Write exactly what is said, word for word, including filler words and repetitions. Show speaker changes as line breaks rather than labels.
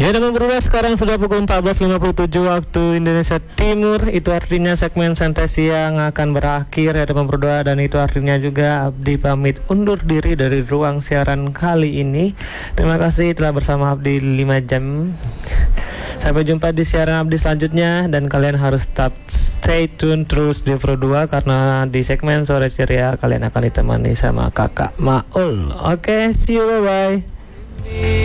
Ya teman berdua, sekarang sudah pukul empat belas lima puluh tujuh waktu Indonesia Timur. Itu artinya segmen santai siang akan berakhir ya teman berdua. Dan itu artinya juga Abdi pamit undur diri dari ruang siaran kali ini. Terima kasih telah bersama Abdi lima jam. Sampai jumpa di siaran Abdi selanjutnya. Dan kalian harus tetap stay tune terus di Pro dua, karena di segmen Sore Ceria kalian akan ditemani sama kakak Maul. Oke, okay, see you, bye bye.